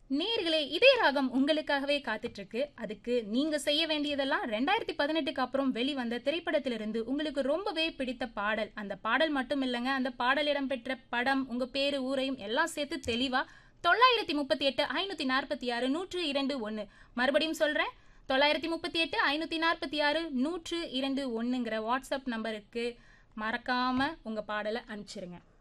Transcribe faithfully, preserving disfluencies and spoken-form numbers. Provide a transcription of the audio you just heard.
நேர்களே இதே ராகம் உங்களுக்காகவே காத்துட்டு இருக்கு. அதுக்கு நீங்க செய்ய வேண்டியதெல்லாம் ரெண்டாயிரத்தி பதினெட்டுக்கு அப்புறம் வெளிவந்த திரைப்படத்திலிருந்து உங்களுக்கு ரொம்பவே பிடித்த பாடல். அந்த பாடல் மட்டும் இல்லைங்க, அந்த பாடல் இடம்பெற்ற படம், உங்க பேரு, ஊரையும் எல்லாம் சேர்த்து தெளிவா தொள்ளாயிரத்தி முப்பத்தி எட்டு ஐநூத்தி நாற்பத்தி ஆறு நூற்று இரண்டு ஒன்று. மறுபடியும் சொல்றேன், தொள்ளாயிரத்தி முப்பத்தி எட்டு ஐநூத்தி நாற்பத்தி ஆறு நூற்று இரண்டு ஒன்றுங்கிற வாட்ஸ்அப் நம்பருக்கு மறக்காம உங்க பாடலை அனுப்பிச்சிருங்க.